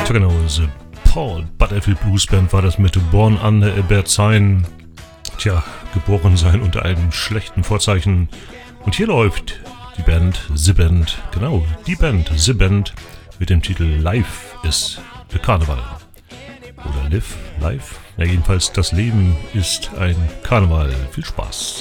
genau, The Paul Butterfield Blues Band war das mit Born Under a Bad Sign. Tja, geboren sein unter einem schlechten Vorzeichen. Und hier läuft die Band, The Band, genau, die Band, The Band, mit dem Titel Life is a Karneval. Oder Live, Life, ja jedenfalls das Leben ist ein Karneval. Viel Spaß.